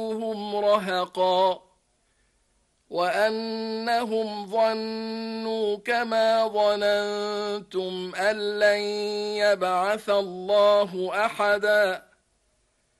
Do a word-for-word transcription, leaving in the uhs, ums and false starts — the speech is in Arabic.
هم رهقا وأنهم ظنوا كما ظننتم أن لن يبعث الله أحدا